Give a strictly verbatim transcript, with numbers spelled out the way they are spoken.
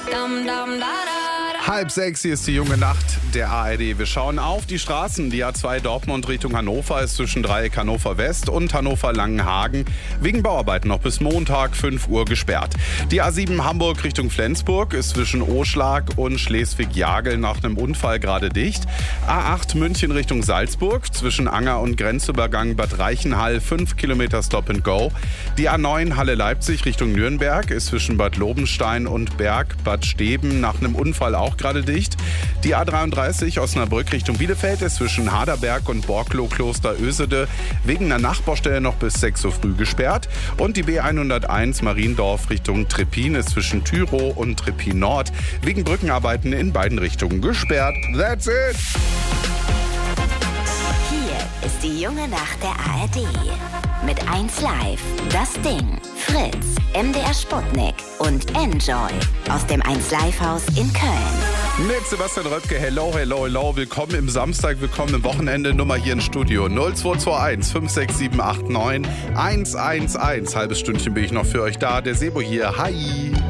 Halb sechs, hier ist die junge Nacht der A R D. Wir schauen auf die Straßen. Die A zwei Dortmund Richtung Hannover ist zwischen Dreieck Hannover West und Hannover Langenhagen wegen Bauarbeiten noch bis Montag fünf Uhr gesperrt. Die A sieben Hamburg Richtung Flensburg ist zwischen Oschlag und Schleswig-Jagel nach einem Unfall gerade dicht. A acht München Richtung Salzburg zwischen Anger und Grenzübergang Bad Reichenhall fünf Kilometer Stop and Go. Die A neun Halle Leipzig Richtung Nürnberg ist zwischen Bad Lobenstein und Berg Bad Steben nach einem Unfall auch gerade dicht. Die A dreiunddreißig Osnabrück Richtung Bielefeld ist zwischen Haderberg und Borklow Kloster Ösede wegen einer Nachbaustelle noch bis sechs Uhr früh gesperrt. Und die B hunderteins Mariendorf Richtung Trippin ist zwischen Tyrow und Trippin Nord wegen Brückenarbeiten in beiden Richtungen gesperrt. That's it! Hier ist die junge Nacht der A R D. Mit eins Live, das Ding, Fritz, M D R Sputnik und Enjoy aus dem eins Live Haus in Köln. Mit Sebastian Röttke, hello, hello, hello, willkommen im Samstag, willkommen im Wochenende, Nummer hier im Studio null zwei zwei eins fünf sechs sieben acht neun eins eins eins. Halbes Stündchen bin ich noch für euch da, der Sebo hier, hi.